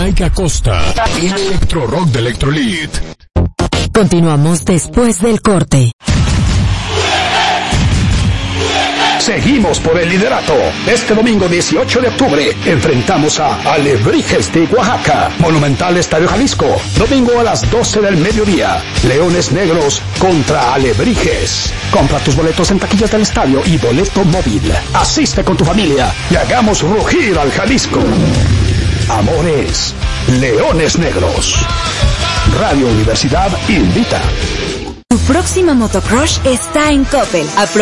Mike Acosta, en Electro Rock de Electrolit. Continuamos después del corte. Seguimos por el liderato. Este domingo 18 de octubre enfrentamos a Alebrijes de Oaxaca, Monumental Estadio Jalisco. Domingo a las 12 del mediodía. Leones Negros contra Alebrijes. Compra tus boletos en taquillas del estadio y boleto móvil. Asiste con tu familia y hagamos rugir al Jalisco. Amores, Leones Negros. Radio Universidad invita. Tu próxima motocross está en Coppel.